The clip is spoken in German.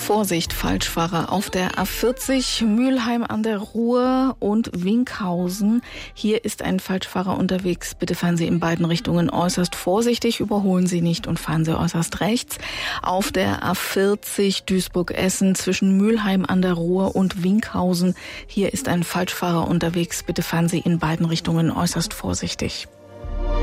Vorsicht, Falschfahrer auf der A40 Mülheim an der Ruhr und Winkhausen. Hier ist ein Falschfahrer unterwegs. Bitte fahren Sie in beiden Richtungen äußerst vorsichtig, überholen Sie nicht und fahren Sie äußerst rechts. Auf der A40 Duisburg-Essen zwischen Mülheim an der Ruhr und Winkhausen. Hier ist ein Falschfahrer unterwegs. Bitte fahren Sie in beiden Richtungen äußerst vorsichtig.